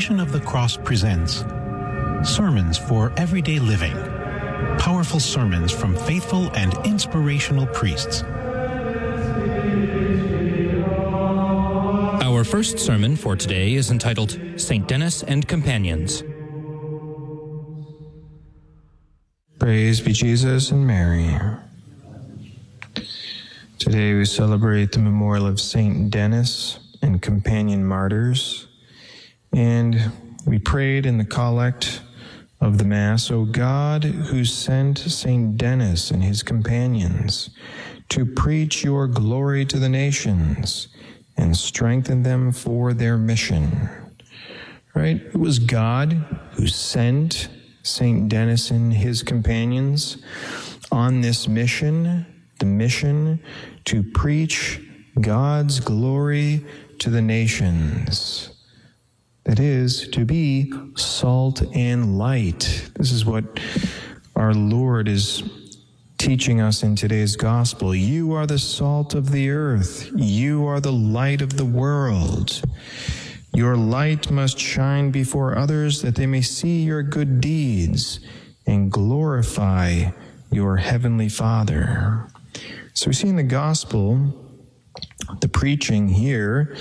Passion of the Cross presents Sermons for Everyday Living. Powerful sermons from faithful and inspirational priests. Our first sermon for today is entitled St. Denis and Companions. Praise be Jesus and Mary. Today we celebrate the memorial of St. Denis and companion martyrs, and we prayed in the collect of the Mass, O God, who sent St. Denis and his companions to preach your glory to the nations and strengthen them for their mission. Right? It was God who sent St. Denis and his companions on this mission, the mission to preach God's glory to the nations. That is, to be salt and light. This is what our Lord is teaching us in today's gospel. You are the salt of the earth. You are the light of the world. Your light must shine before others that they may see your good deeds and glorify your heavenly Father. So we see in the gospel, the preaching here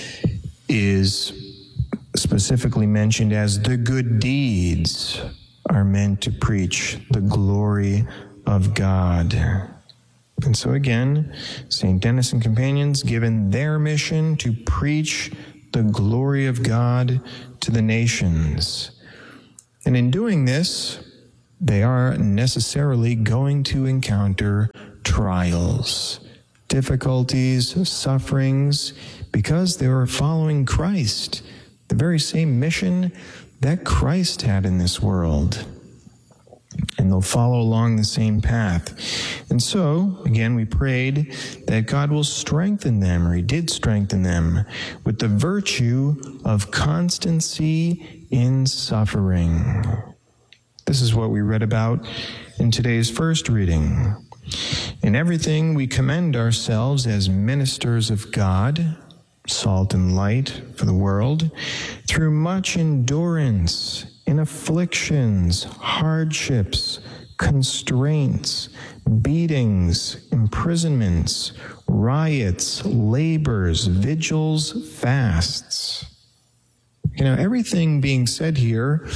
is specifically mentioned as the good deeds are meant to preach the glory of God. And so again, St. Denis and companions given their mission to preach the glory of God to the nations. And in doing this, they are necessarily going to encounter trials, difficulties, sufferings, because they were following Christ, the very same mission that Christ had in this world. And they'll follow along the same path. And so, again, we prayed that God will strengthen them, or he did strengthen them, with the virtue of constancy in suffering. This is what we read about in today's first reading. In everything we commend ourselves as ministers of God, salt and light for the world, through much endurance in afflictions, hardships, constraints, beatings, imprisonments, riots, labors, vigils, fasts. Everything being said here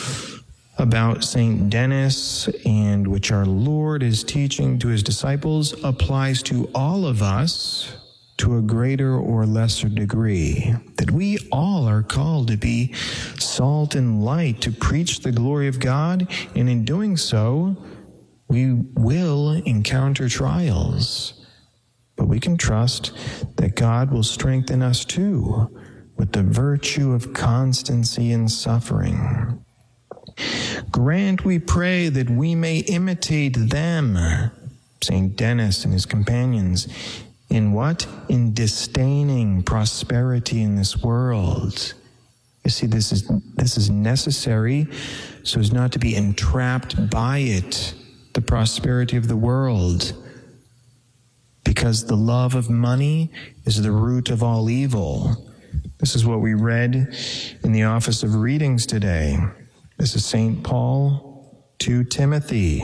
about St. Denis and which our Lord is teaching to his disciples applies to all of us to a greater or lesser degree, that we all are called to be salt and light, to preach the glory of God, and in doing so, we will encounter trials. But we can trust that God will strengthen us too with the virtue of constancy in suffering. Grant, we pray, that we may imitate them, St. Denis and his companions, in what? In disdaining prosperity in this world. You see, this is necessary so as not to be entrapped by it, the prosperity of the world. Because the love of money is the root of all evil. This is what we read in the office of readings today. This is St. Paul to Timothy,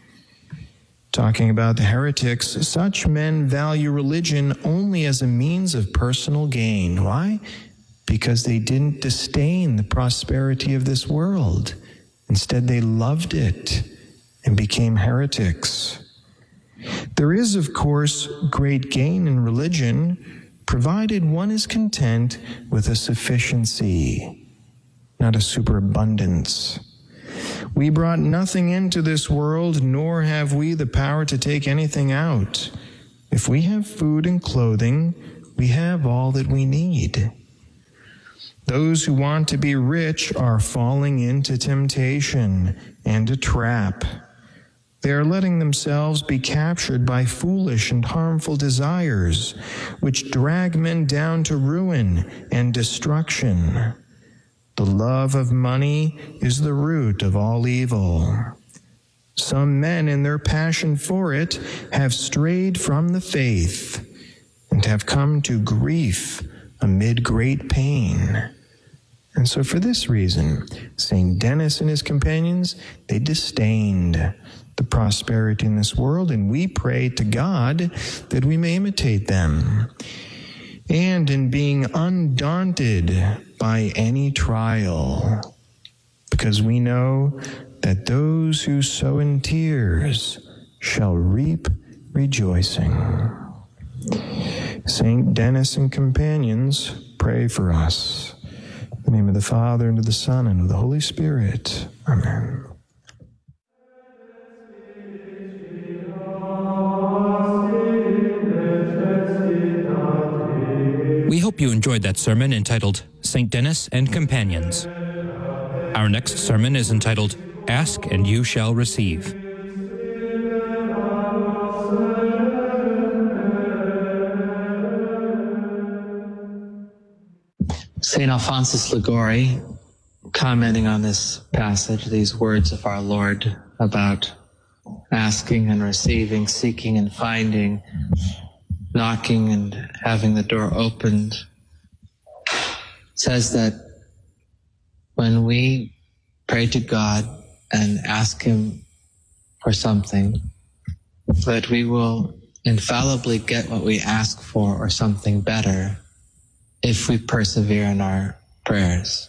talking about the heretics. Such men value religion only as a means of personal gain. Why? Because they didn't disdain the prosperity of this world. Instead, they loved it and became heretics. There is, of course, great gain in religion, provided one is content with a sufficiency, not a superabundance. We brought nothing into this world, nor have we the power to take anything out. If we have food and clothing, we have all that we need. Those who want to be rich are falling into temptation and a trap. They are letting themselves be captured by foolish and harmful desires, which drag men down to ruin and destruction. The love of money is the root of all evil. Some men, in their passion for it, have strayed from the faith and have come to grief amid great pain. And so for this reason, St. Denis and his companions, they disdained the prosperity in this world, and we pray to God that we may imitate them. And in being undaunted by any trial, because we know that those who sow in tears shall reap rejoicing. St. Denis and companions, pray for us. In the name of the Father, and of the Son, and of the Holy Spirit. Amen. We hope you enjoyed that sermon entitled St. Denis and Companions. Our next sermon is entitled Ask and You Shall Receive. St. Alphonsus Liguori, commenting on this passage, these words of our Lord about asking and receiving, seeking and finding, knocking and having the door opened, says that when we pray to God and ask Him for something, that we will infallibly get what we ask for or something better if we persevere in our prayers.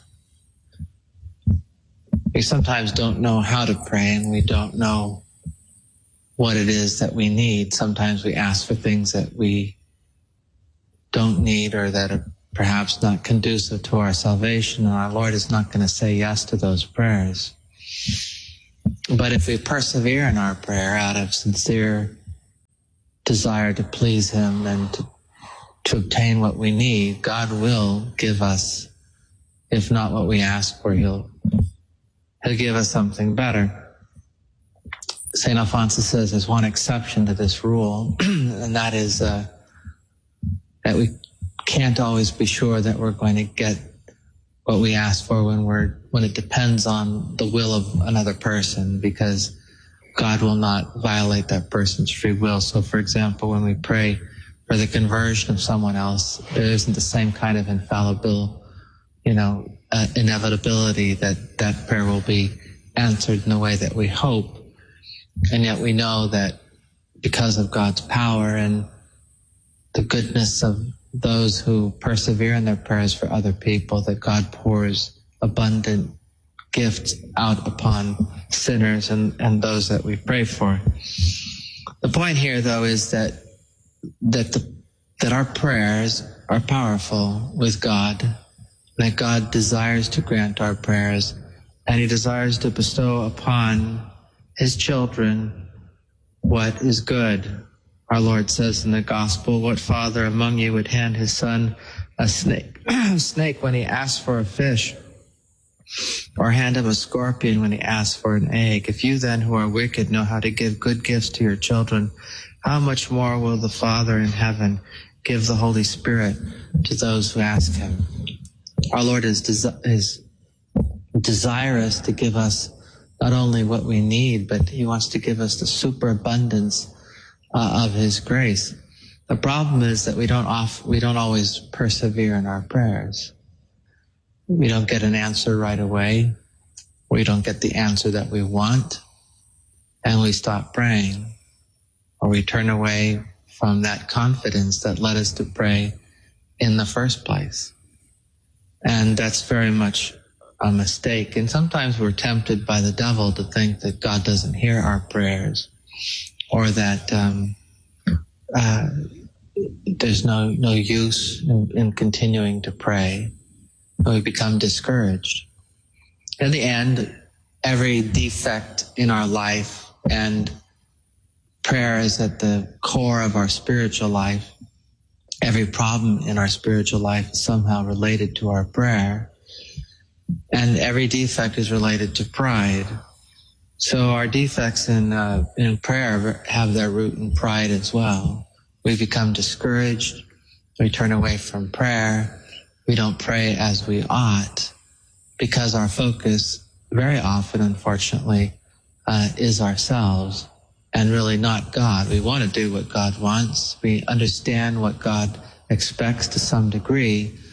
We sometimes don't know how to pray, and we don't know what it is that we need. Sometimes we ask for things that we don't need or that are perhaps not conducive to our salvation, and our Lord is not going to say yes to those prayers. But if we persevere in our prayer out of sincere desire to please Him and to obtain what we need, God will give us, if not what we ask for, He'll give us something better. St. Alphonsus says there's one exception to this rule, and that is that we can't always be sure that we're going to get what we ask for when it depends on the will of another person, because God will not violate that person's free will. So, for example, when we pray for the conversion of someone else, there isn't the same kind of inevitability that that prayer will be answered in the way that we hope. And yet we know that because of God's power and the goodness of those who persevere in their prayers for other people, that God pours abundant gifts out upon sinners and those that we pray for. The point here, though, is that our prayers are powerful with God, that God desires to grant our prayers, and He desires to bestow upon His children what is good. Our Lord says in the Gospel, what father among you would hand his son a snake when he asks for a fish, or hand him a scorpion when he asks for an egg? If you then, who are wicked, know how to give good gifts to your children, how much more will the Father in heaven give the Holy Spirit to those who ask Him? Our Lord is desirous to give us not only what we need, but He wants to give us the superabundance of His grace. The problem is that we don't always persevere in our prayers. We don't get an answer right away. We don't get the answer that we want, and we stop praying, or we turn away from that confidence that led us to pray in the first place. And that's very much a mistake. And sometimes we're tempted by the devil to think that God doesn't hear our prayers, or that there's no use in continuing to pray. And we become discouraged. In the end, every defect in our life, and prayer is at the core of our spiritual life, every problem in our spiritual life is somehow related to our prayer. And every defect is related to pride. So our defects in prayer have their root in pride as well. We become discouraged. We turn away from prayer. We don't pray as we ought, because our focus very often, unfortunately, is ourselves and really not God. We want to do what God wants. We understand what God expects to some degree,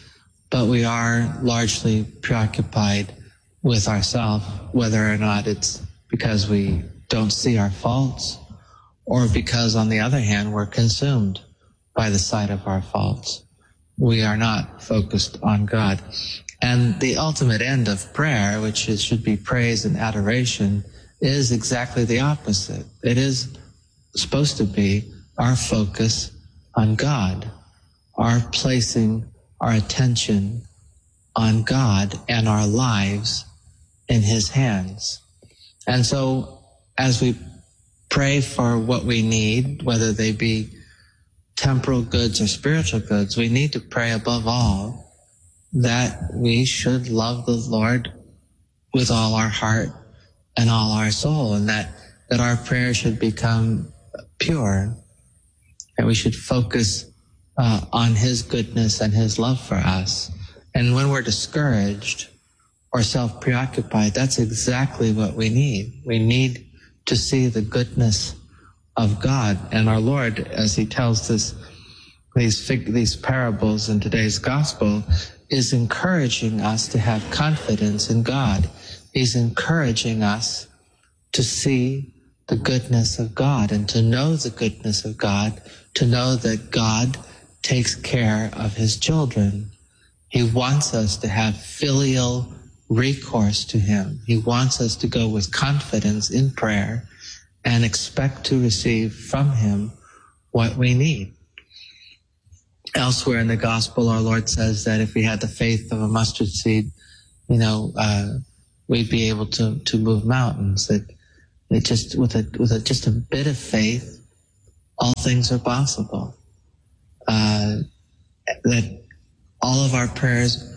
but we are largely preoccupied with ourselves, whether or not it's because we don't see our faults or because, on the other hand, we're consumed by the sight of our faults. We are not focused on God. And the ultimate end of prayer, which should be praise and adoration, is exactly the opposite. It is supposed to be our focus on God, our placing our attention on God and our lives in His hands. And so as we pray for what we need, whether they be temporal goods or spiritual goods, we need to pray above all that we should love the Lord with all our heart and all our soul, and that our prayer should become pure, and we should focus on His goodness and His love for us. And when we're discouraged or self-preoccupied, that's exactly what we need. We need to see the goodness of God. And our Lord, as He tells us these parables in today's gospel, is encouraging us to have confidence in God. He's encouraging us to see the goodness of God and to know the goodness of God, to know that God takes care of His children. He wants us to have filial recourse to Him. He wants us to go with confidence in prayer and expect to receive from Him what we need. Elsewhere in the gospel, our Lord says that if we had the faith of a mustard seed, we'd be able to move mountains. That it just with a bit of faith, all things are possible. That all of our prayers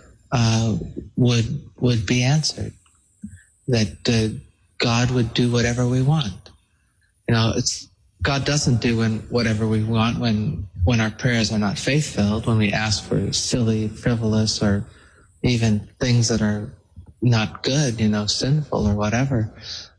would be answered. That God would do whatever we want. God doesn't do whatever we want when our prayers are not faith-filled, when we ask for silly, frivolous, or even things that are not good, sinful or whatever.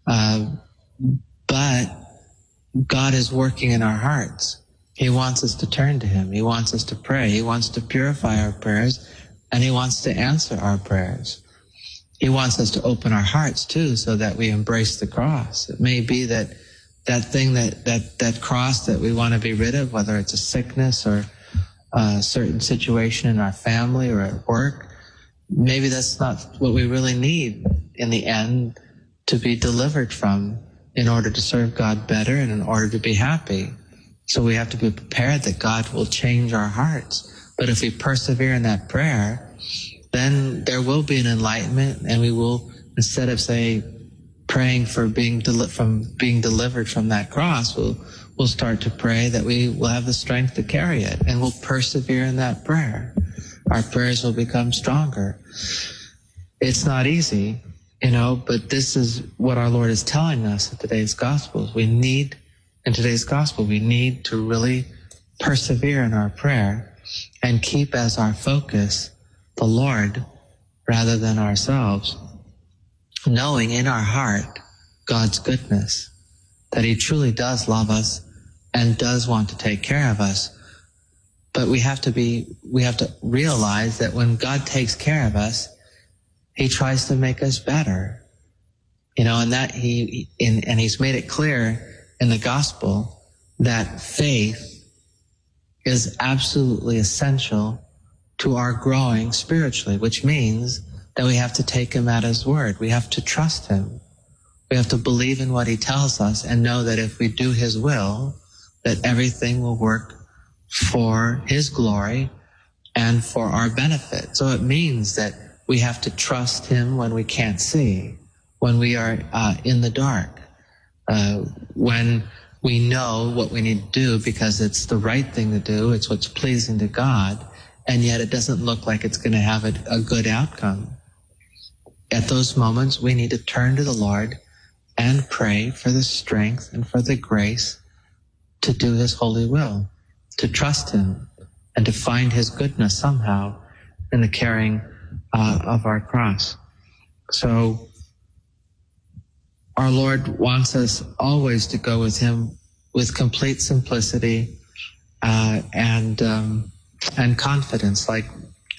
But God is working in our hearts. He wants us to turn to Him. He wants us to pray. He wants to purify our prayers, and He wants to answer our prayers. He wants us to open our hearts too, so that we embrace the cross. It may be that thing, that cross that we want to be rid of, whether it's a sickness or a certain situation in our family or at work, maybe that's not what we really need in the end to be delivered from in order to serve God better and in order to be happy. So we have to be prepared that God will change our hearts. But if we persevere in that prayer, then there will be an enlightenment, and we will, instead of praying for being delivered from that cross, we'll start to pray that we will have the strength to carry it, and we'll persevere in that prayer. Our prayers will become stronger. It's not easy, but this is what our Lord is telling us in today's Gospels. We need to really persevere in our prayer and keep as our focus the Lord rather than ourselves, knowing in our heart God's goodness, that He truly does love us and does want to take care of us. But we have to realize that when God takes care of us, He tries to make us better. And that He's made it clear in the gospel that faith is absolutely essential to our growing spiritually, which means that we have to take Him at His word. We have to trust Him. We have to believe in what He tells us and know that if we do His will, that everything will work for His glory and for our benefit. So it means that we have to trust Him when we can't see, when we are in the dark, when we know what we need to do because it's the right thing to do, it's what's pleasing to God, and yet it doesn't look like it's going to have a good outcome. At those moments, we need to turn to the Lord and pray for the strength and for the grace to do His holy will, to trust Him, and to find His goodness somehow in the carrying of our cross. So our Lord wants us always to go with Him with complete simplicity and confidence, like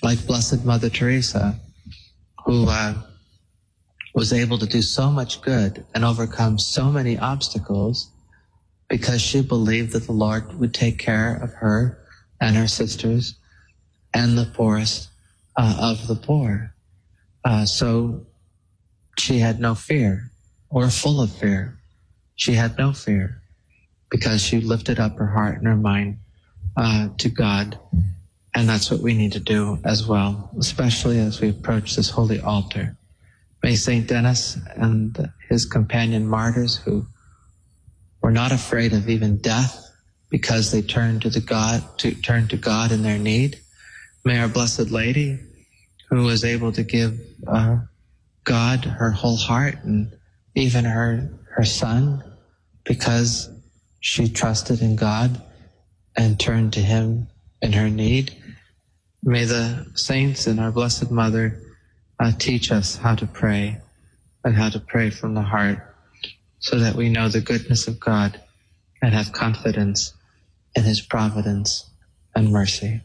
like Blessed Mother Teresa, who was able to do so much good and overcome so many obstacles because she believed that the Lord would take care of her and her sisters and the poorest of the poor. So she had no fear, or full of fear. She had no fear because she lifted up her heart and her mind to God. And that's what we need to do as well, especially as we approach this holy altar. May St. Denis and his companion martyrs, who were not afraid of even death because they turned to God in their need. May our Blessed Lady, who was able to give God her whole heart and even her son, because she trusted in God and turned to him in her need. May the saints and our Blessed Mother teach us how to pray and how to pray from the heart so that we know the goodness of God and have confidence in his providence and mercy.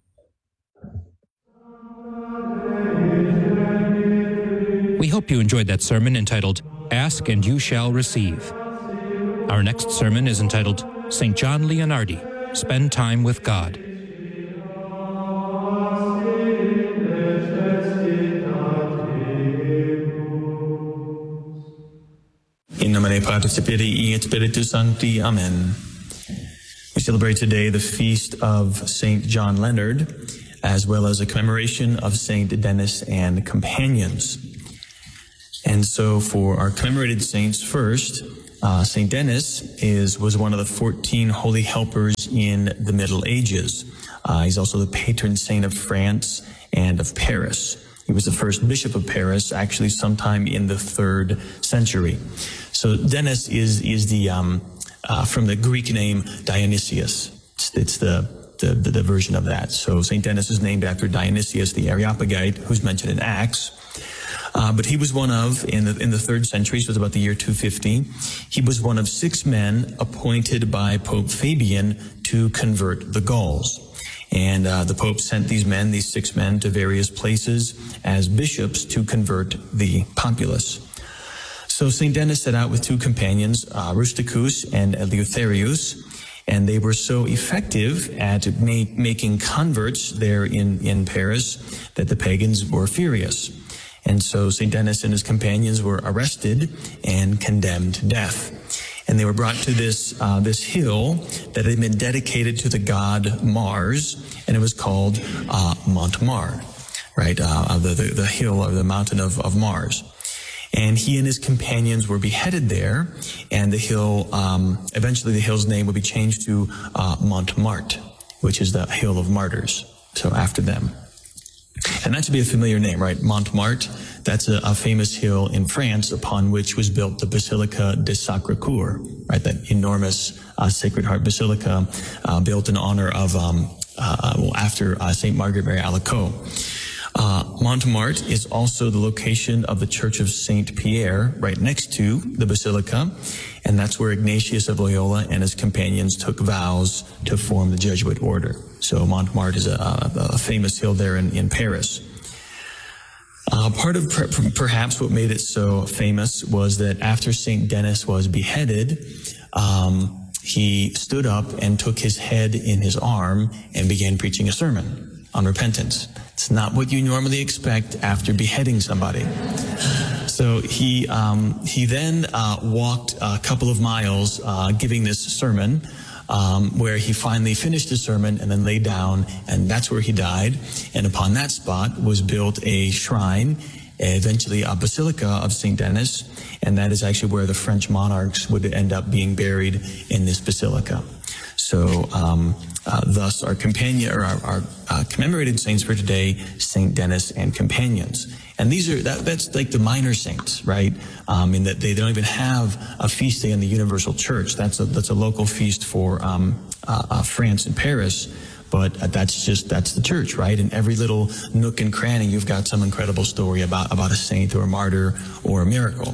We hope you enjoyed that sermon entitled, Ask and You Shall Receive. Our next sermon is entitled, St. John Leonardi, Spend Time with God. In nomine Patris et Filii et Spiritus Sancti. Amen. We celebrate today the feast of St. John Leonard, as well as a commemoration of St. Denis and companions. And so for our commemorated saints first, St. Denis was one of the 14 holy helpers in the Middle Ages. He's also the patron saint of France and of Paris. He was the first bishop of Paris, actually sometime in the 3rd century. So Denis is the from the Greek name Dionysius. It's the version of that. So St. Denis is named after Dionysius the Areopagite, who's mentioned in Acts. But he was one of, in the 3rd century, so it was about the year 250, he was one of 6 men appointed by Pope Fabian to convert the Gauls. And the Pope sent these 6 men, to various places as bishops to convert the populace. So St. Denis set out with 2 companions, Rusticus and Eleutherius, and they were so effective at making converts there in Paris that the pagans were furious. And so St. Denis and his companions were arrested and condemned to death. And they were brought to this hill that had been dedicated to the god Mars, and it was called Montmartre, right? The hill or the mountain of Mars. And he and his companions were beheaded there, and the hill, eventually the hill's name would be changed to Montmartre, which is the Hill of Martyrs, so after them. And that should be a familiar name, right? Montmartre, that's a famous hill in France upon which was built the Basilica de Sacré-Cœur, right? That enormous Sacred Heart Basilica built in honor of, after St. Margaret Mary Alacoque. Montmartre is also the location of the Church of St. Pierre, right next to the Basilica, and that's where Ignatius of Loyola and his companions took vows to form the Jesuit order. So Montmartre is a famous hill there in Paris. Part of perhaps what made it so famous was that after St. Denis was beheaded, he stood up and took his head in his arm and began preaching a sermon on repentance. It's not what you normally expect after beheading somebody. So he then walked a couple of miles giving this sermon, where he finally finished his sermon and then laid down, and that's where he died. And upon that spot was built a shrine, eventually a basilica of St. Denis, and that is actually where the French monarchs would end up being buried, in this basilica. So thus our commemorated saints for today, St. Denis and companions. And that's like the minor saints, right? In that they don't even have a feast day in the Universal Church. That's a local feast for France and Paris. But that's the church, right? In every little nook and cranny, you've got some incredible story about a saint or a martyr or a miracle.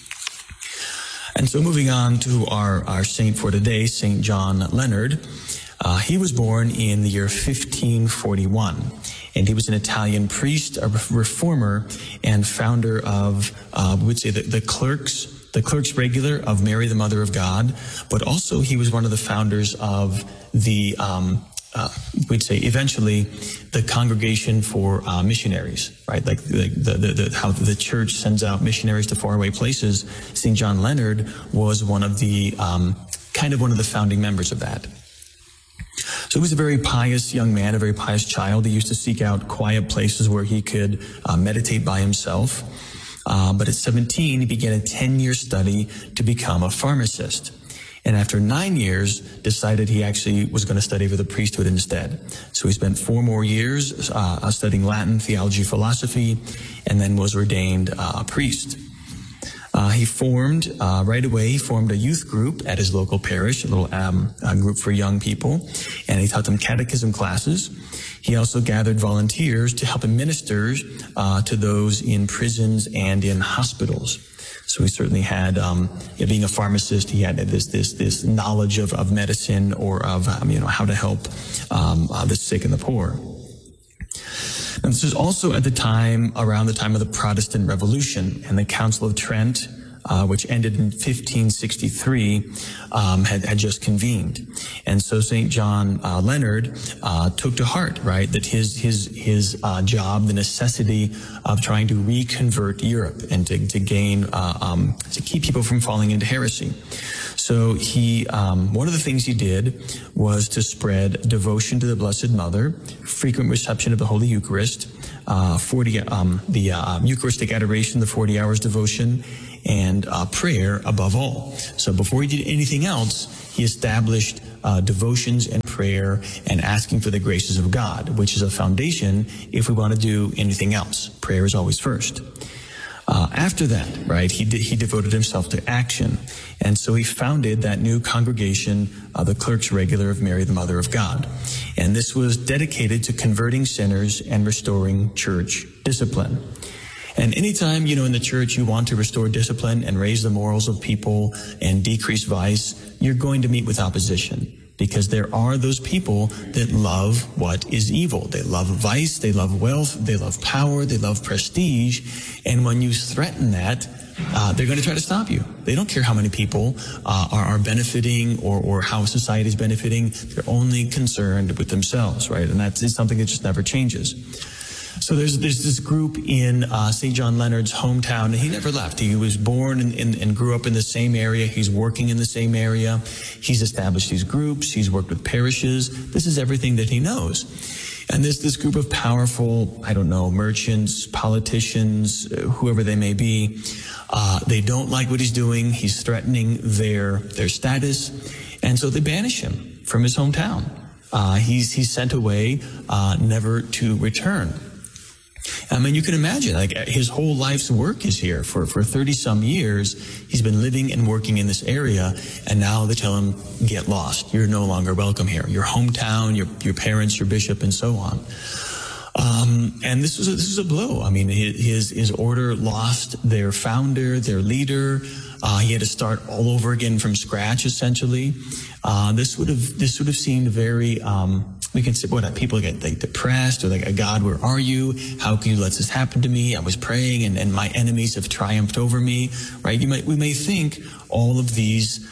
And so moving on to our saint for today, St. John Leonard. He was born in the year 1541. and he was an Italian priest, a reformer, and founder of, we would say, the clerks regular of Mary, the Mother of God, but also he was one of the founders of the, we'd say eventually the Congregation for Missionaries, right? Like how the church sends out missionaries to faraway places. St. John Leonard was one of the, kind of one of the founding members of that. So he was a very pious young man, a very pious child. He used to seek out quiet places where he could meditate by himself. But at 17, he began a 10-year study to become a pharmacist. And after 9 years, decided he actually was going to study for the priesthood instead. So he spent 4 more years studying Latin, theology, philosophy, and then was ordained a priest. He formed a youth group at his local parish, a little group for young people, and he taught them catechism classes. He also gathered volunteers to help him minister to those in prisons and in hospitals. So he certainly had, being a pharmacist, he had this knowledge of medicine or of, how to help the sick and the poor. And this was also at around the time of the Protestant Revolution, and the Council of Trent, which ended in 1563, had just convened. And so St. John Leonard took to heart, right, that his job, the necessity of trying to reconvert Europe and to gain, to keep people from falling into heresy. So he, one of the things he did was to spread devotion to the Blessed Mother, frequent reception of the Holy Eucharist, the Eucharistic adoration, the 40 hours devotion, and prayer above all. So before he did anything else, he established devotions and prayer and asking for the graces of God, which is a foundation if we want to do anything else. Prayer is always first. After that, right, he devoted himself to action. And so he founded that new congregation, the Clerks Regular of Mary, the Mother of God. And this was dedicated to converting sinners and restoring church discipline. And anytime, in the church you want to restore discipline and raise the morals of people and decrease vice, you're going to meet with opposition. Because there are those people that love what is evil. They love vice, they love wealth, they love power, they love prestige. And when you threaten that, they're going to try to stop you. They don't care how many people are benefiting or how society is benefiting. They're only concerned with themselves, right? And that's something that just never changes. So there's this group in St. John Leonard's hometown, and he never left. He was born and grew up in the same area. He's working in the same area. He's established these groups. He's worked with parishes. This is everything that he knows. And there's this group of powerful, merchants, politicians, whoever they may be. They don't like what he's doing. He's threatening their status. And so they banish him from his hometown. He's sent away, never to return. You can imagine, his whole life's work is here. For 30-some years, he's been living and working in this area, and now they tell him, get lost. You're no longer welcome here. Your hometown, your parents, your bishop, and so on. And this was a blow. His order lost their founder, their leader. He had to start all over again from scratch, essentially. This would have seemed very, we can say, people get depressed or God, where are you? How can you let this happen to me? I was praying and my enemies have triumphed over me, right? We may think all of these,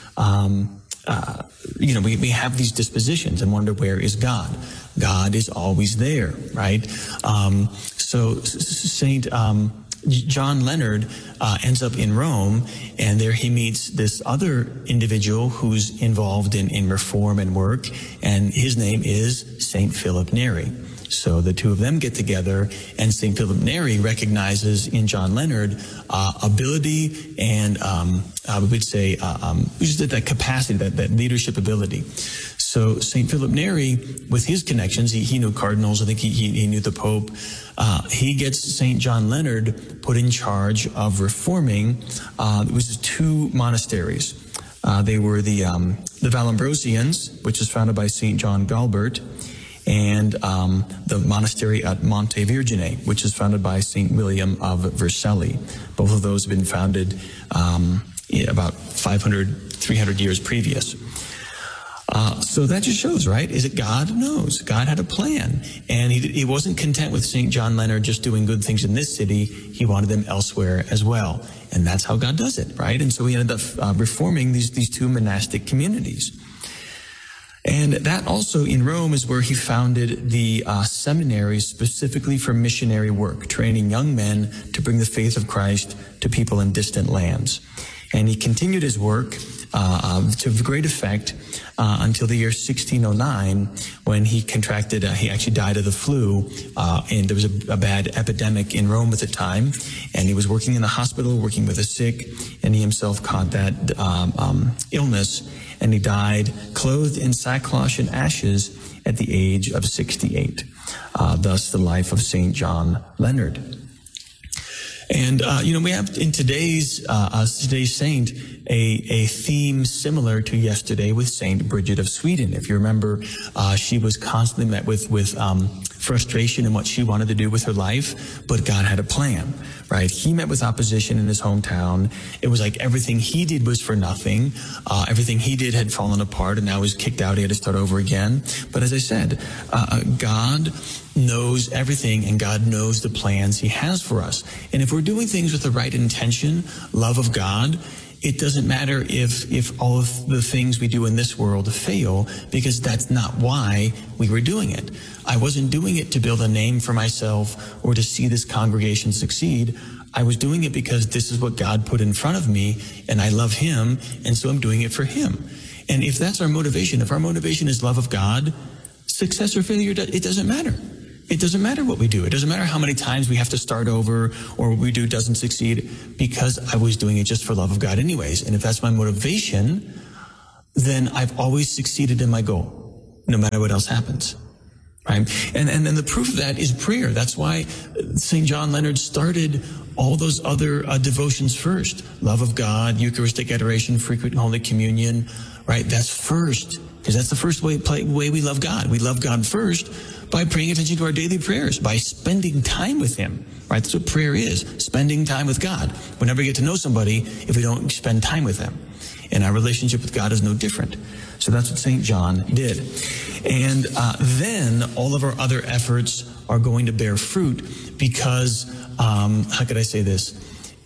we have these dispositions and wonder, where is God? God is always there, right? So Saint John Leonard ends up in Rome, and there he meets this other individual who's involved in reform and work, and his name is Saint Philip Neri. So the two of them get together, and Saint Philip Neri recognizes in John Leonard ability and we would say just that capacity, that leadership ability. So St. Philip Neri, with his connections, he knew cardinals, I think he knew the Pope. He gets St. John Leonard put in charge of reforming. It was 2 monasteries. They were the Vallambrosians, which was founded by St. John Galbert, and the monastery at Monte Vergine, which is founded by St. William of Vercelli. Both of those have been founded about 300 years previous. So that just shows, right? Is it God knows? God had a plan. And he wasn't content with St. John Leonard just doing good things in this city. He wanted them elsewhere as well. And that's how God does it, right? And so he ended up reforming these two monastic communities. And that also in Rome is where he founded the seminary specifically for missionary work, training young men to bring the faith of Christ to people in distant lands. And he continued his work to great effect until the year 1609, when he contracted, he actually died of the flu, and there was a bad epidemic in Rome at the time, and he was working in the hospital, working with the sick, and he himself caught that illness, and he died clothed in sackcloth and ashes at the age of 68. Thus the life of St. John Leonard. And, we have in today's saint a theme similar to yesterday with Saint Bridget of Sweden. If you remember, she was constantly met with frustration in what she wanted to do with her life, but God had a plan, right? He met with opposition in his hometown. It was like everything he did was for nothing. Everything he did had fallen apart, and now he was kicked out. He had to start over again. But as I said, God knows everything, and God knows the plans he has for us. And if we're doing things with the right intention, love of God, it doesn't matter if all of the things we do in this world fail, because that's not why we were doing it. I wasn't doing it to build a name for myself or to see this congregation succeed. I was doing it because this is what God put in front of me, and I love him, and so I'm doing it for him. And if that's our motivation, if our motivation is love of God, success or failure, it doesn't matter. It doesn't matter what we do. It doesn't matter how many times we have to start over or what we do doesn't succeed, because I was doing it just for love of God anyways. And if that's my motivation, then I've always succeeded in my goal, no matter what else happens. Right? And the proof of that is prayer. That's why St. John Leonard started all those other devotions first. Love of God, Eucharistic adoration, frequent Holy Communion, right? That's first, because that's the first way we love God. We love God first by paying attention to our daily prayers, by spending time with him, right? That's what prayer is, spending time with God. We'll never get to know somebody if we don't spend time with them. And our relationship with God is no different. So that's what St. John did. And then all of our other efforts are going to bear fruit because, how could I say this?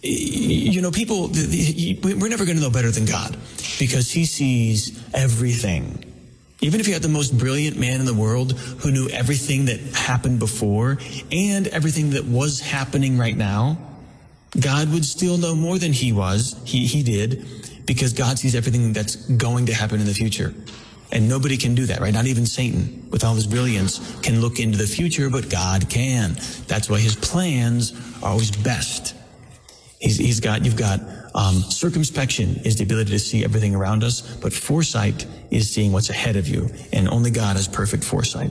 People, we're never going to know better than God, because he sees everything. Even if you had the most brilliant man in the world who knew everything that happened before and everything that was happening right now, God would still know more than he did, because God sees everything that's going to happen in the future. And nobody can do that, right? Not even Satan, with all his brilliance, can look into the future, but God can. That's why his plans are always best. You've got circumspection is the ability to see everything around us, but foresight is seeing what's ahead of you, and only God has perfect foresight.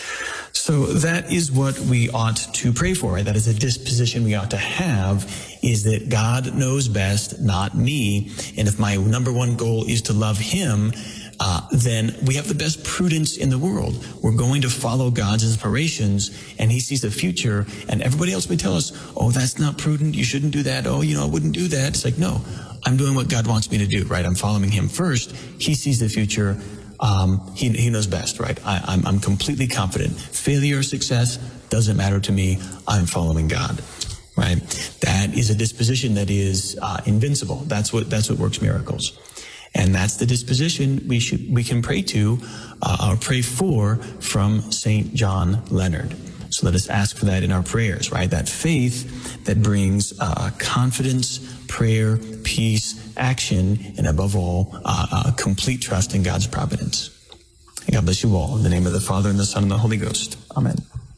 So that is what we ought to pray for, right? That is a disposition we ought to have, is that God knows best, not me. And if my number one goal is to love him, then we have the best prudence in the world. We're going to follow God's inspirations, and he sees the future, and everybody else may tell us, oh, that's not prudent, you shouldn't do that, oh, I wouldn't do that. It's like, no, I'm doing what God wants me to do, right? I'm following him first. He sees the future. He knows best, right? I'm completely confident. Failure or success doesn't matter to me. I'm following God, right? That is a disposition that is invincible. That's what works miracles. And that's the disposition we can pray to or pray for from St. John Leonard. So let us ask for that in our prayers, right? That faith that brings confidence, prayer, peace, action, and above all, complete trust in God's providence. And God bless you all. In the name of the Father, and the Son, and the Holy Ghost. Amen.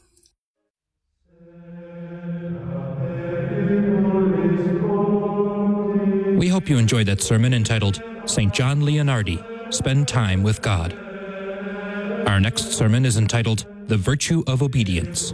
We hope you enjoyed that sermon entitled St. John Leonardi, Spend Time with God. Our next sermon is entitled The Virtue of Obedience.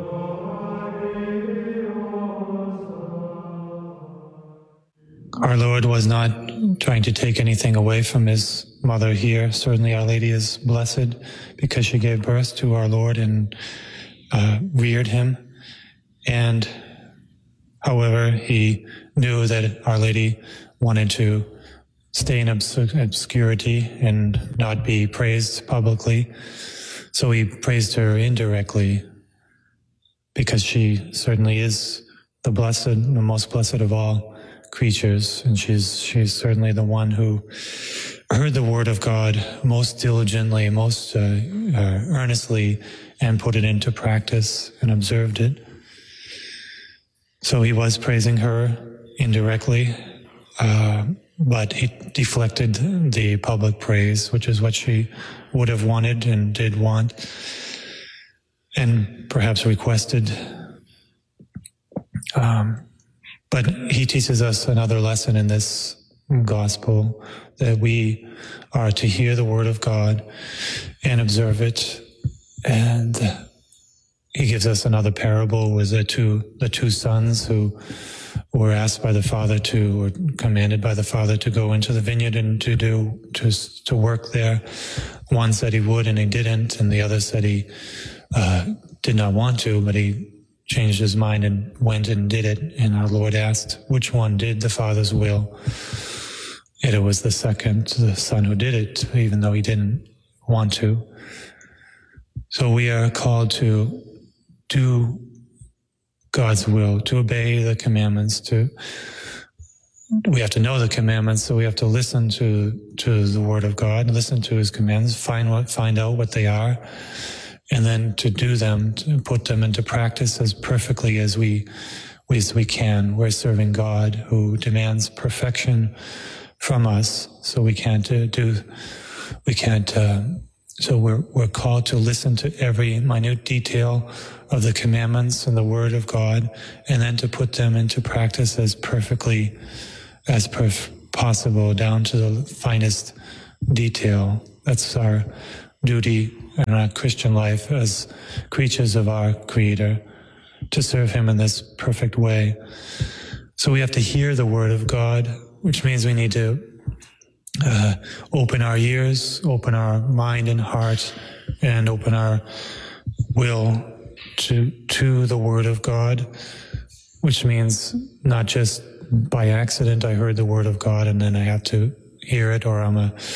Our Lord was not trying to take anything away from his mother here. Certainly Our Lady is blessed because she gave birth to our Lord and reared him. And however, he knew that Our Lady wanted to stay in obscurity and not be praised publicly. So we praised her indirectly because she certainly is the blessed, the most blessed of all creatures, and she's certainly the one who heard the word of God most diligently, most earnestly, and put it into practice and observed it. So he was praising her indirectly, but he deflected the public praise, which is what she would have wanted and did want, and perhaps requested. But he teaches us another lesson in this gospel, that we are to hear the word of God and observe it. And he gives us another parable with the two sons who were asked by the father or commanded by the father to go into the vineyard and to work there. One said he would and he didn't, and the other said he did not want to, but he changed his mind and went and did it. And our Lord asked, which one did the Father's will? And it was the son who did it, even though he didn't want to. So we are called to do God's will, to obey the commandments. We have to know the commandments, so we have to listen to the word of God, and listen to his commands, find out what they are, and then to do them, to put them into practice as perfectly as we can. We're serving God who demands perfection from us, so so we're called to listen to every minute detail of the commandments and the word of God, and then to put them into practice as perfectly as possible, down to the finest detail. That's our duty in our Christian life as creatures of our Creator, to serve him in this perfect way. So we have to hear the word of God, which means we need to open our ears, open our mind and heart, and open our will to the word of God, which means not just by accident I heard the word of God and then I have to hear it, or I'm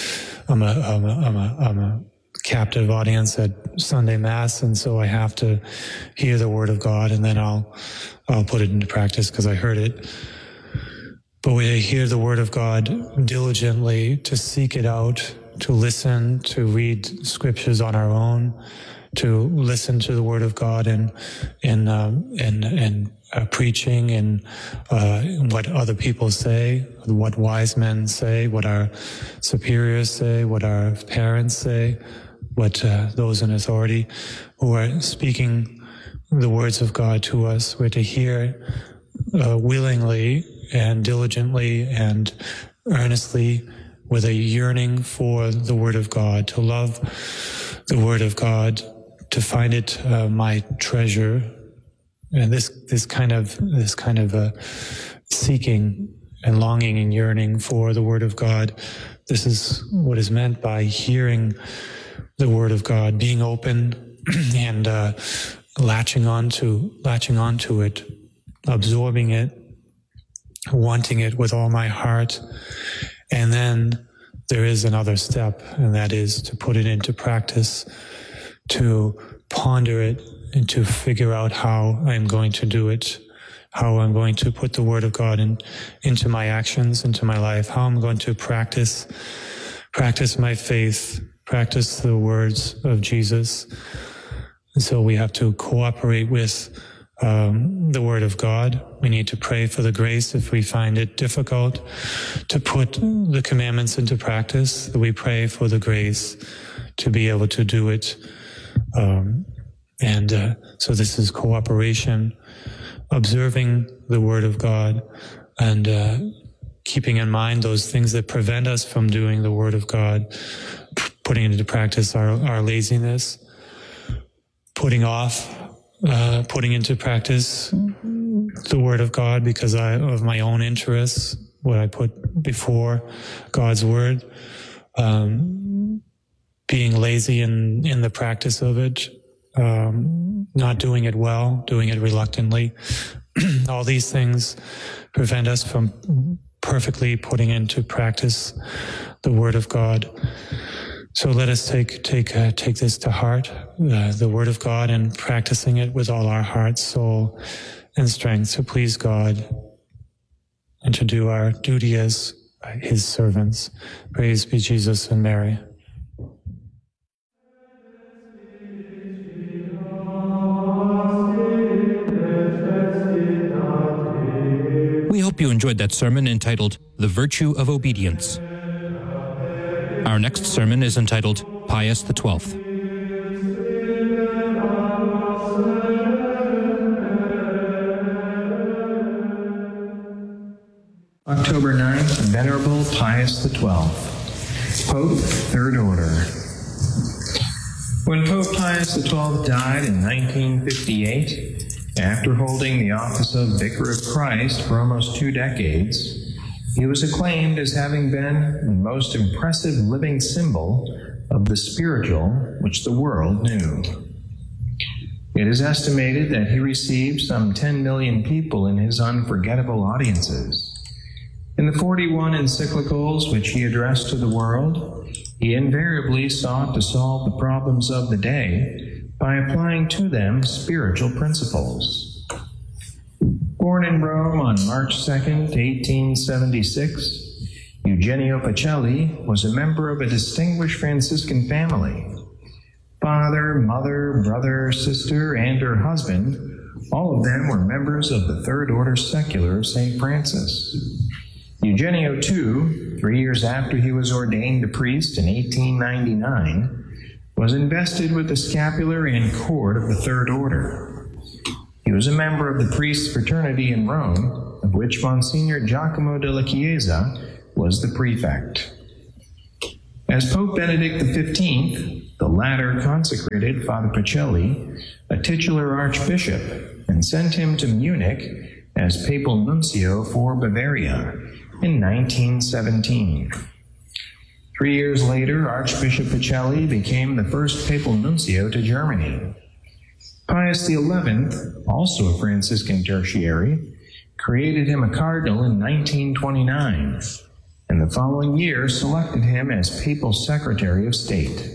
a captive audience at Sunday Mass, and so I have to hear the word of God and then I'll put it into practice because I heard it. But we hear the word of God diligently, to seek it out, to listen, to read scriptures on our own, to listen to the word of God and preaching and what other people say, what wise men say, what our superiors say, what our parents say, what those in authority who are speaking the words of God to us. We're to hear willingly and diligently and earnestly, with a yearning for the word of God, to love the word of God, to find it my treasure. And this kind of seeking and longing and yearning for the word of God, this is what is meant by hearing the word of God, being open and latching onto it, absorbing it, wanting it with all my heart. And then there is another step, and that is to put it into practice, to ponder it, and to figure out how I'm going to do it, how I'm going to put the word of God into my actions, into my life, how I'm going to practice my faith, practice the words of Jesus. And so we have to cooperate with the word of God. We need to pray for the grace if we find it difficult to put the commandments into practice. We pray for the grace to be able to do it. So this is cooperation, observing the word of God, and keeping in mind those things that prevent us from doing the word of God, putting into practice our laziness, putting into practice the word of God because of my own interests, what I put before God's word, being lazy in the practice of it, not doing it well, doing it reluctantly. All these things prevent us from perfectly putting into practice the Word of God. So let us take this to heart, the Word of God, and practicing it with all our heart, soul, and strength to please God and to do our duty as His servants. Praise be Jesus and Mary. We hope you enjoyed that sermon entitled The Virtue of Obedience. Our next sermon is entitled Pius XII. October 9th, Venerable Pius XII, Pope, Third Order. When Pope Pius XII died in 1958, after holding the office of Vicar of Christ for almost 2 decades, he was acclaimed as having been the most impressive living symbol of the spiritual which the world knew. It is estimated that he received some 10 million people in his unforgettable audiences. In the 41 encyclicals which he addressed to the world, he invariably sought to solve the problems of the day by applying to them spiritual principles. Born in Rome on March 2nd, 1876, Eugenio Pacelli was a member of a distinguished Franciscan family. Father, mother, brother, sister, and her husband, all of them were members of the Third Order Secular of St. Francis. Eugenio, too, 3 years after he was ordained a priest in 1899, was invested with the scapular and cord of the Third Order. He was a member of the priests' fraternity in Rome, of which Monsignor Giacomo della Chiesa was the prefect. As Pope Benedict XV, the latter consecrated Father Pacelli a titular archbishop and sent him to Munich as papal nuncio for Bavaria in 1917. 3 years later, Archbishop Pacelli became the first papal nuncio to Germany. Pius XI, also a Franciscan tertiary, created him a cardinal in 1929, and the following year selected him as papal secretary of state.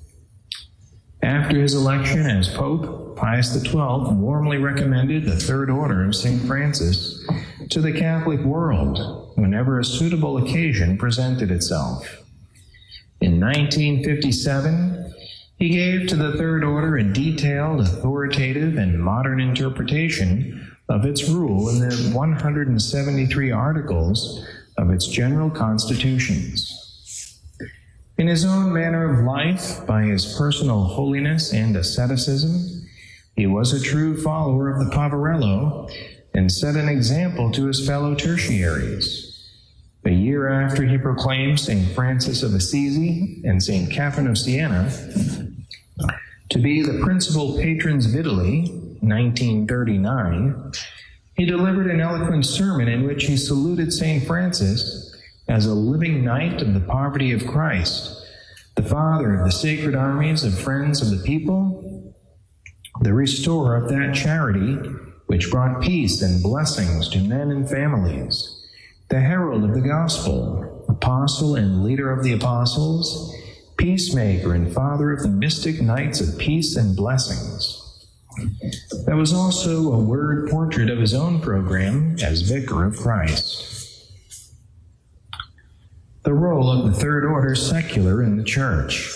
After his election as Pope, Pius XII warmly recommended the Third Order of St. Francis to the Catholic world whenever a suitable occasion presented itself. In 1957, he gave to the Third Order a detailed, authoritative, and modern interpretation of its rule in the 173 articles of its general constitutions. In his own manner of life, by his personal holiness and asceticism, he was a true follower of the Poverello and set an example to his fellow tertiaries. A year after he proclaimed St. Francis of Assisi and St. Catherine of Siena to be the principal patrons of Italy, 1939, he delivered an eloquent sermon in which he saluted St. Francis as a living knight of the poverty of Christ, the father of the sacred armies of friends of the people, the restorer of that charity which brought peace and blessings to men and families, the herald of the gospel, apostle and leader of the apostles, peacemaker and father of the mystic knights of peace and blessings. That was also a word portrait of his own program as Vicar of Christ. The role of the Third Order secular in the Church.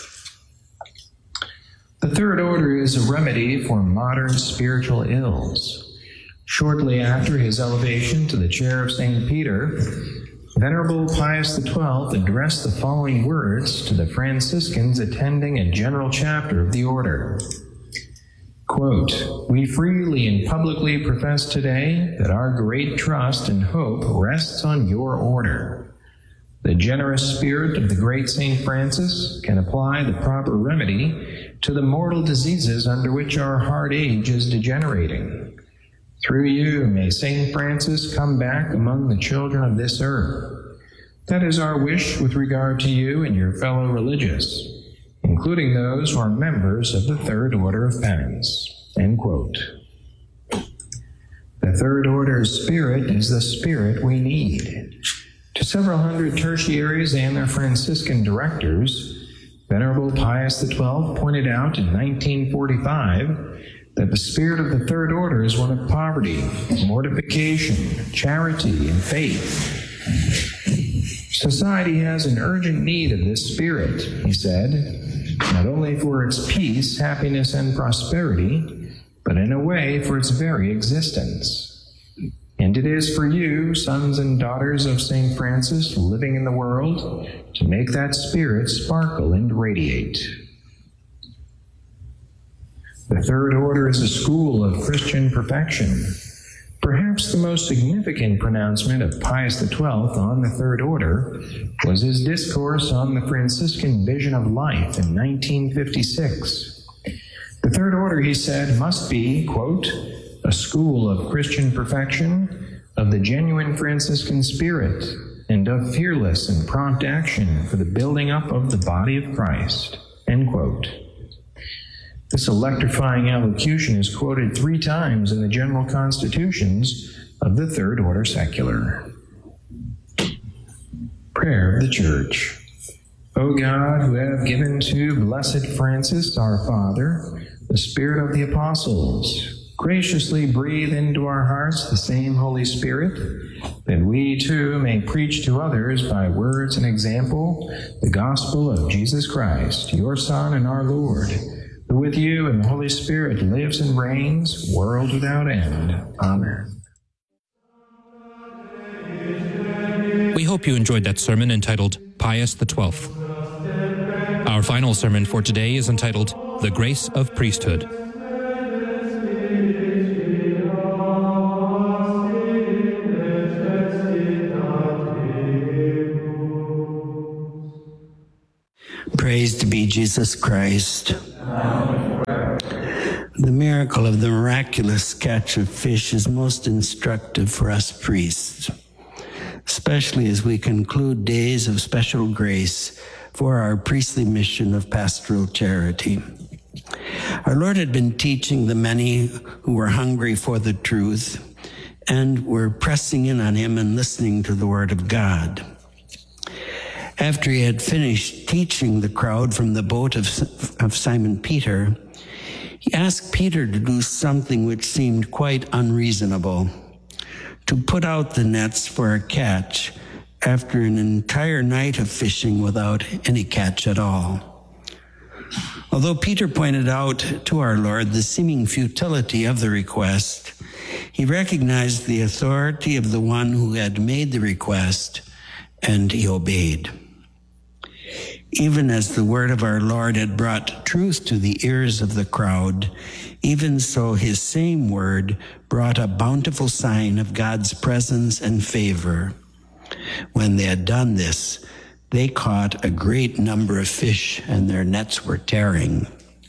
The Third Order is a remedy for modern spiritual ills. Shortly after his elevation to the chair of St. Peter, Venerable Pius XII addressed the following words to the Franciscans attending a general chapter of the order. Quote, "We freely and publicly profess today that our great trust and hope rests on your order. The generous spirit of the great St. Francis can apply the proper remedy to the mortal diseases under which our hard age is degenerating. Through you, may St. Francis come back among the children of this earth. That is our wish with regard to you and your fellow religious, including those who are members of the Third Order of Penance." End quote. The Third Order's spirit is the spirit we need. several hundred tertiaries and their Franciscan directors, Venerable Pius XII pointed out in 1945 that the spirit of the Third Order is one of poverty, mortification, charity, and faith. Society has an urgent need of this spirit, he said, not only for its peace, happiness, and prosperity, but in a way for its very existence. And it is for you, sons and daughters of St. Francis, living in the world, to make that spirit sparkle and radiate. The Third Order is a school of Christian perfection. Perhaps the most significant pronouncement of Pius XII on the Third Order was his discourse on the Franciscan vision of life in 1956. The Third Order, he said, must be, quote, a school of Christian perfection, of the genuine Franciscan spirit, and of fearless and prompt action for the building up of the body of Christ, end quote. This electrifying allocution is quoted 3 times in the general constitutions of the Third Order Secular. Prayer of the Church. O God, who have given to Blessed Francis, our Father, the spirit of the apostles, graciously breathe into our hearts the same Holy Spirit, that we too may preach to others by words and example the gospel of Jesus Christ, your Son and our Lord, who with you and the Holy Spirit lives and reigns, world without end. Amen. We hope you enjoyed that sermon entitled Pius XII. Our final sermon for today is entitled The Grace of Priesthood. Praise be Jesus Christ. The miracle of the miraculous catch of fish is most instructive for us priests, especially as we conclude days of special grace for our priestly mission of pastoral charity. Our Lord had been teaching the many who were hungry for the truth and were pressing in on him and listening to the word of God. After he had finished teaching the crowd from the boat of Simon Peter, he asked Peter to do something which seemed quite unreasonable, to put out the nets for a catch after an entire night of fishing without any catch at all. Although Peter pointed out to our Lord the seeming futility of the request, he recognized the authority of the one who had made the request, and he obeyed. Even as the word of our Lord had brought truth to the ears of the crowd, even so his same word brought a bountiful sign of God's presence and favor. When they had done this, they caught a great number of fish, and their nets were tearing.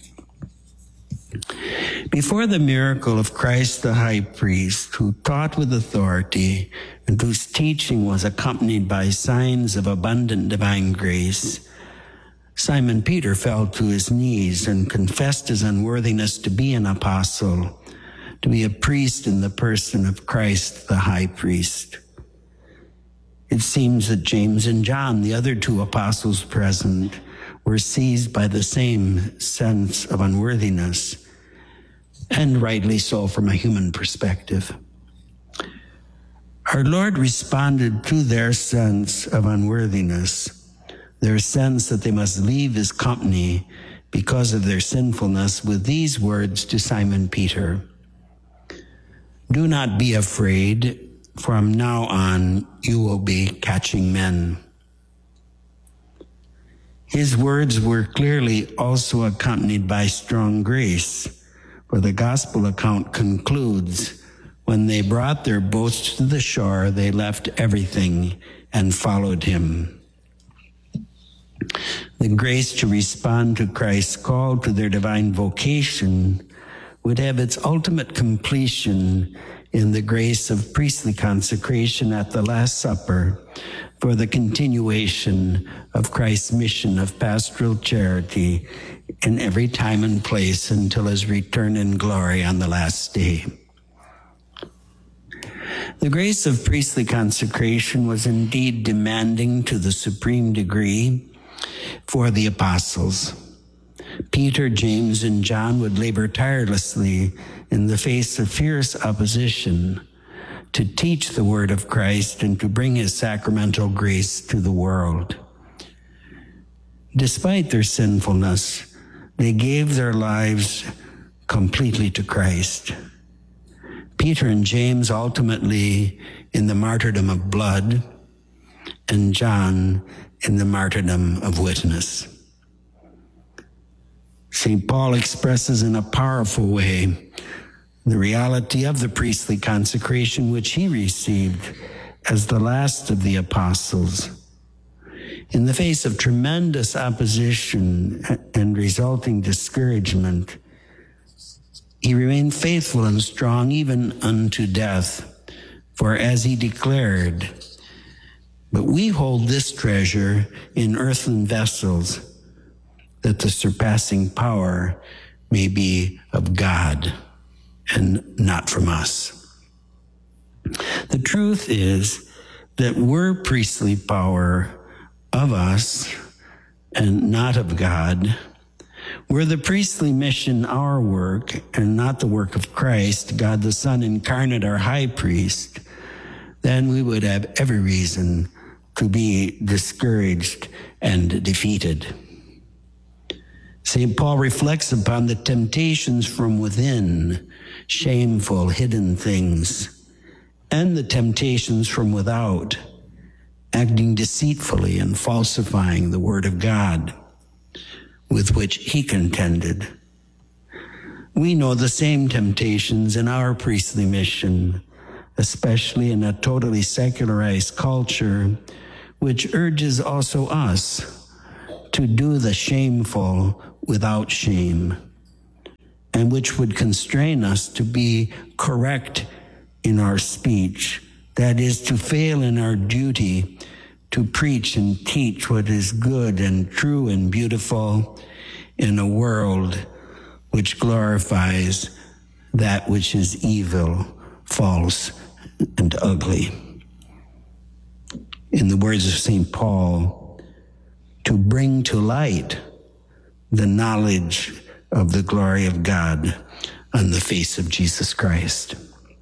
Before the miracle of Christ the high priest, who taught with authority and whose teaching was accompanied by signs of abundant divine grace, Simon Peter fell to his knees and confessed his unworthiness to be an apostle, to be a priest in the person of Christ the high priest. It seems that James and John, the other 2 apostles present, were seized by the same sense of unworthiness, and rightly so from a human perspective. Our Lord responded to their sense of unworthiness, their sense that they must leave his company because of their sinfulness, with these words to Simon Peter: "Do not be afraid, from now on you will be catching men." His words were clearly also accompanied by strong grace, for the gospel account concludes, when they brought their boats to the shore, they left everything and followed him. The grace to respond to Christ's call to their divine vocation would have its ultimate completion in the grace of priestly consecration at the Last Supper for the continuation of Christ's mission of pastoral charity in every time and place until his return in glory on the last day. The grace of priestly consecration was indeed demanding to the supreme degree for the apostles. Peter, James, and John would labor tirelessly in the face of fierce opposition to teach the word of Christ and to bring his sacramental grace to the world. Despite their sinfulness, they gave their lives completely to Christ. Peter and James ultimately in the martyrdom of blood, and John in the martyrdom of witness. St. Paul expresses in a powerful way the reality of the priestly consecration which he received as the last of the apostles. In the face of tremendous opposition and resulting discouragement, he remained faithful and strong even unto death. For as he declared, "But we hold this treasure in earthen vessels, that the surpassing power may be of God and not from us." The truth is that we're priestly power of us and not of God. Were the priestly mission our work and not the work of Christ, God the Son incarnate, our high priest, then we would have every reason to be discouraged and defeated. St. Paul reflects upon the temptations from within, shameful, hidden things, and the temptations from without, acting deceitfully and falsifying the word of God, with which he contended. We know the same temptations in our priestly mission, especially in a totally secularized culture, which urges also us to do the shameful without shame, and which would constrain us to be correct in our speech, that is, to fail in our duty to preach and teach what is good and true and beautiful in a world which glorifies that which is evil, false, and ugly. In the words of St. Paul, to bring to light the knowledge of the glory of God on the face of Jesus Christ.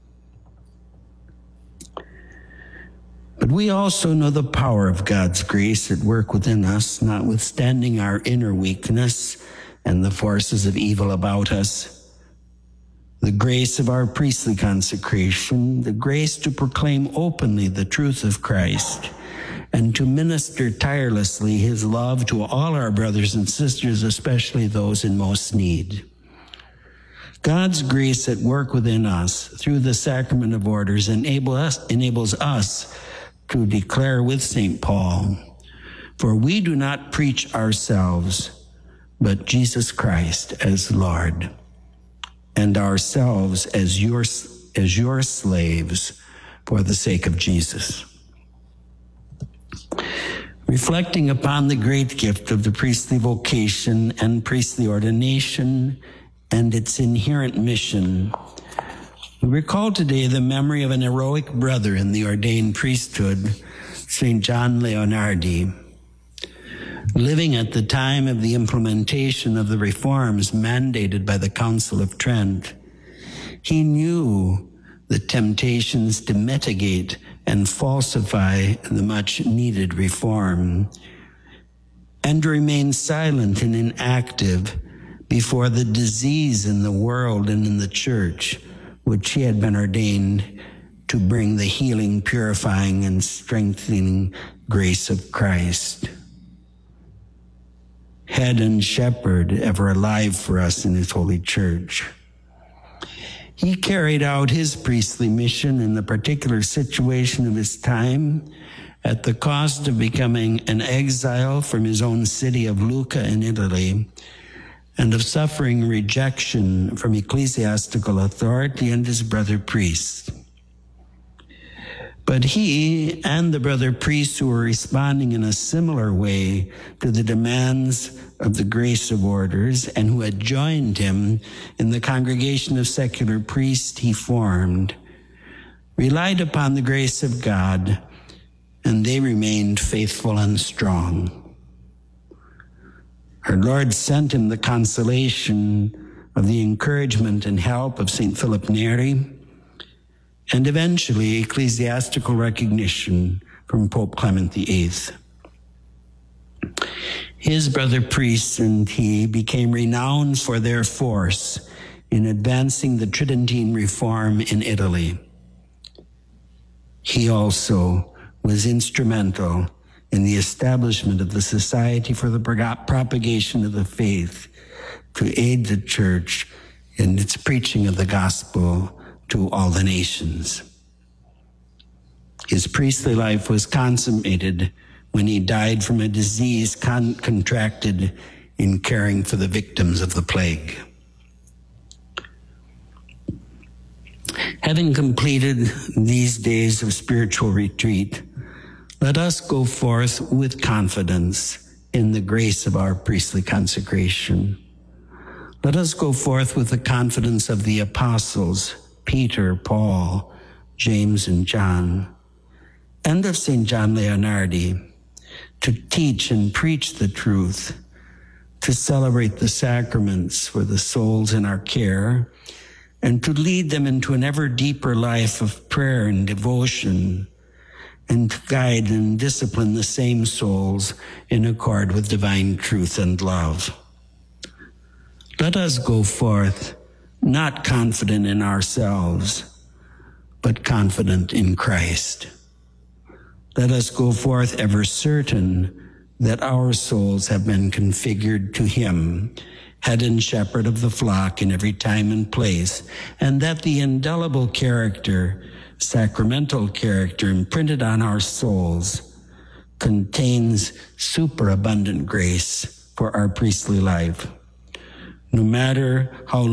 But we also know the power of God's grace at work within us, notwithstanding our inner weakness and the forces of evil about us. The grace of our priestly consecration, the grace to proclaim openly the truth of Christ, and to minister tirelessly his love to all our brothers and sisters, especially those in most need. God's grace at work within us through the sacrament of orders enables us to declare with St. Paul, "For we do not preach ourselves, but Jesus Christ as Lord, and ourselves as your slaves for the sake of Jesus." Reflecting upon the great gift of the priestly vocation and priestly ordination and its inherent mission, we recall today the memory of an heroic brother in the ordained priesthood, St. John Leonardi. Living at the time of the implementation of the reforms mandated by the Council of Trent, he knew the temptations to mitigate and falsify the much-needed reform, and remain silent and inactive before the disease in the world and in the church, which he had been ordained to bring the healing, purifying, and strengthening grace of Christ. Head and shepherd, ever alive for us in his holy church. He carried out his priestly mission in the particular situation of his time at the cost of becoming an exile from his own city of Lucca in Italy and of suffering rejection from ecclesiastical authority and his brother priests. But he and the brother priests who were responding in a similar way to the demands of the grace of orders and who had joined him in the congregation of secular priests he formed, relied upon the grace of God, and they remained faithful and strong. Our Lord sent him the consolation of the encouragement and help of St. Philip Neri, and eventually ecclesiastical recognition from Pope Clement VIII. His brother priests and he became renowned for their force in advancing the Tridentine reform in Italy. He also was instrumental in the establishment of the Society for the Propagation of the Faith to aid the Church in its preaching of the gospel to all the nations. His priestly life was consummated when he died from a disease contracted in caring for the victims of the plague. Having completed these days of spiritual retreat, let us go forth with confidence in the grace of our priestly consecration. Let us go forth with the confidence of the apostles, Peter, Paul, James, and John, and of St. John Leonardi, to teach and preach the truth, to celebrate the sacraments for the souls in our care, and to lead them into an ever deeper life of prayer and devotion, and to guide and discipline the same souls in accord with divine truth and love. Let us go forth, not confident in ourselves, but confident in Christ. Let us go forth ever certain that our souls have been configured to him, head and shepherd of the flock in every time and place, and that the indelible character, sacramental character imprinted on our souls contains superabundant grace for our priestly life. No matter how